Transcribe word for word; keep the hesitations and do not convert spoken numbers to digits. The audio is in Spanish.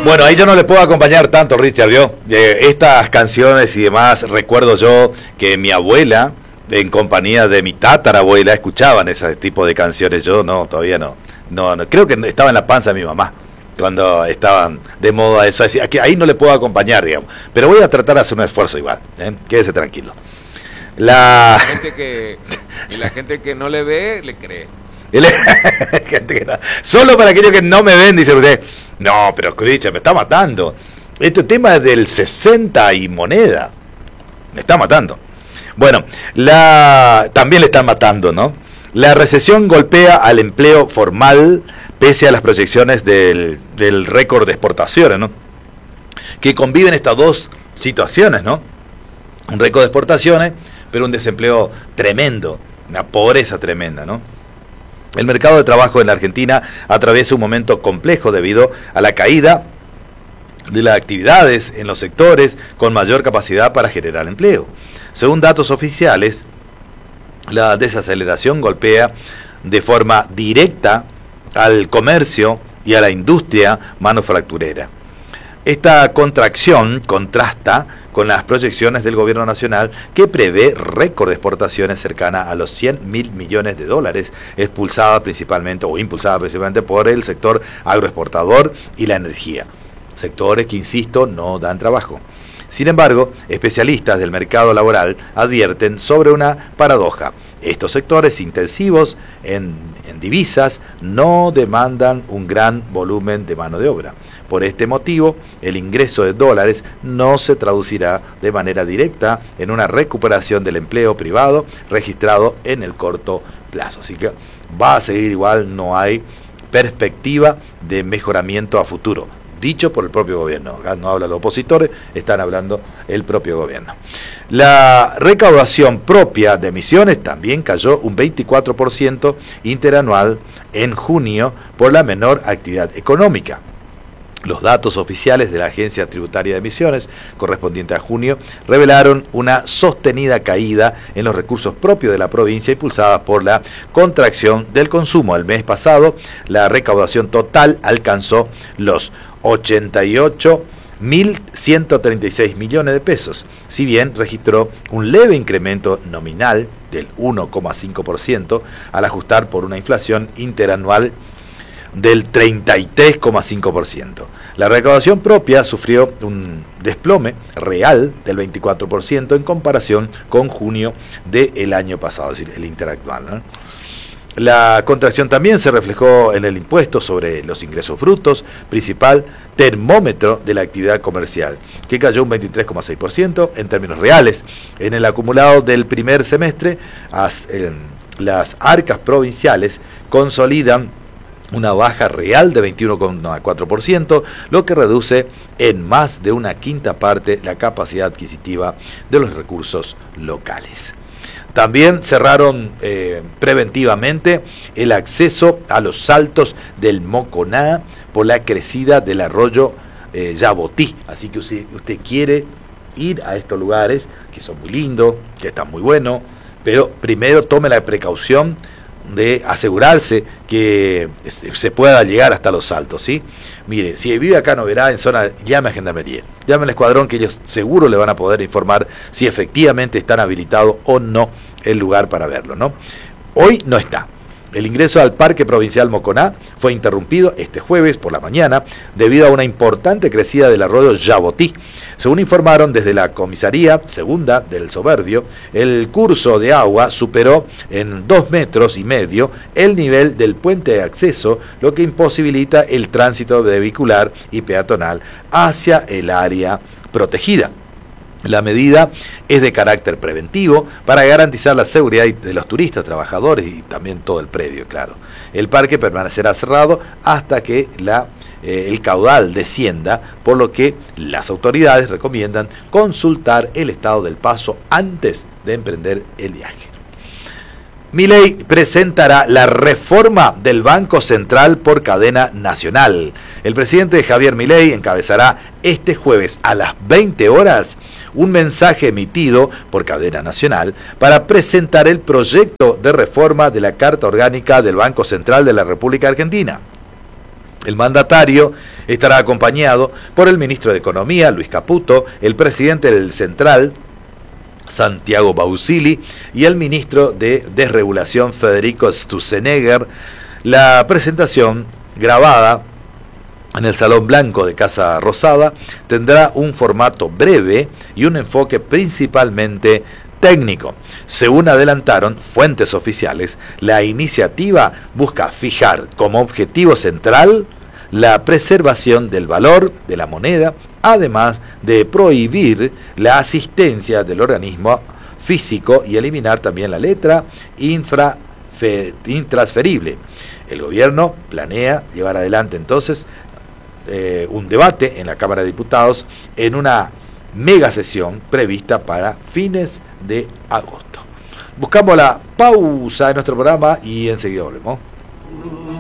Bueno, ahí yo no le puedo acompañar tanto, Richard, ¿vio? Eh, estas canciones y demás, recuerdo yo que mi abuela, en compañía de mi tatarabuela, escuchaban ese tipo de canciones. Yo no, todavía no. No, no, creo que estaba en la panza de mi mamá cuando estaban de moda eso. Aquí, ahí no le puedo acompañar, digamos. Pero voy a tratar de hacer un esfuerzo igual, ¿eh? Quédese tranquilo. La... La gente que, y la gente que no le ve, le cree. Gente que no. Solo para aquellos que no me ven, dice usted. No, pero escucha, me está matando. Este tema es del sesenta y moneda. Me está matando. Bueno, la también le están matando, ¿no? La recesión golpea al empleo formal pese a las proyecciones del, del récord de exportaciones, ¿no? Que conviven estas dos situaciones, ¿no? Un récord de exportaciones, pero un desempleo tremendo, una pobreza tremenda, ¿no? El mercado de trabajo en la Argentina atraviesa un momento complejo debido a la caída de las actividades en los sectores con mayor capacidad para generar empleo. Según datos oficiales, la desaceleración golpea de forma directa al comercio y a la industria manufacturera. Esta contracción contrasta con las proyecciones del gobierno nacional, que prevé récord de exportaciones cercana a los cien mil millones de dólares, expulsada principalmente o impulsada principalmente por el sector agroexportador y la energía, sectores que, insisto, no dan trabajo. Sin embargo, especialistas del mercado laboral advierten sobre una paradoja. Estos sectores intensivos en, en divisas no demandan un gran volumen de mano de obra. Por este motivo, el ingreso de dólares no se traducirá de manera directa en una recuperación del empleo privado registrado en el corto plazo. Así que va a seguir igual, no hay perspectiva de mejoramiento a futuro. Dicho por el propio gobierno. Acá no hablan los opositores, están hablando el propio gobierno. La recaudación propia de emisiones también cayó un veinticuatro por ciento interanual en junio por la menor actividad económica. Los datos oficiales de la Agencia Tributaria de Emisiones, correspondiente a junio, revelaron una sostenida caída en los recursos propios de la provincia, impulsada por la contracción del consumo. El mes pasado, la recaudación total alcanzó los ochenta y ocho mil ciento treinta y seis millones de pesos, si bien registró un leve incremento nominal del uno coma cinco por ciento al ajustar por una inflación interanual del treinta y tres coma cinco por ciento. La recaudación propia sufrió un desplome real del veinticuatro por ciento en comparación con junio del año pasado, es decir, el interactual, ¿no? La contracción también se reflejó en el impuesto sobre los ingresos brutos, principal termómetro de la actividad comercial, que cayó un veintitrés coma seis por ciento en términos reales. En el acumulado del primer semestre, las arcas provinciales consolidan una baja real de veintiuno coma cuatro por ciento, lo que reduce en más de una quinta parte la capacidad adquisitiva de los recursos locales. También cerraron eh, preventivamente el acceso a los saltos del Moconá por la crecida del arroyo eh, Yabotí. Así que usted, usted quiere ir a estos lugares, que son muy lindos, que están muy buenos, pero primero tome la precaución de asegurarse que se pueda llegar hasta los saltos, ¿sí? Mire, si vive acá no verá en zona, llame a Gendarmería, llame al escuadrón, que ellos seguro le van a poder informar si efectivamente están habilitados o no el lugar para verlo, ¿no? Hoy no está. El ingreso al Parque Provincial Moconá fue interrumpido este jueves por la mañana debido a una importante crecida del arroyo Yabotí. Según informaron desde la comisaría segunda del Soberbio, el curso de agua superó en dos metros y medio el nivel del puente de acceso, lo que imposibilita el tránsito vehicular y peatonal hacia el área protegida. La medida es de carácter preventivo para garantizar la seguridad de los turistas, trabajadores y también todo el predio, claro. El parque permanecerá cerrado hasta que la, eh, el caudal descienda, por lo que las autoridades recomiendan consultar el estado del paso antes de emprender el viaje. Milei presentará la reforma del Banco Central por cadena nacional. El presidente Javier Milei encabezará este jueves a las veinte horas un mensaje emitido por cadena nacional para presentar el proyecto de reforma de la Carta Orgánica del Banco Central de la República Argentina. El mandatario Estará acompañado por el ministro de Economía, Luis Caputo, el presidente del Central, Santiago Bausili, y el ministro de Desregulación, Federico Sturzenegger. La presentación, grabada en el Salón Blanco de Casa Rosada, tendrá un formato breve y un enfoque principalmente técnico. Según adelantaron fuentes oficiales, la iniciativa busca fijar como objetivo central la preservación del valor de la moneda, además de prohibir la asistencia del organismo físico y eliminar también la letra infra, fe, intransferible. El gobierno planea llevar adelante entonces eh, un debate en la Cámara de Diputados en una mega sesión prevista para fines de agosto. Buscamos la pausa de nuestro programa y enseguida volvemos.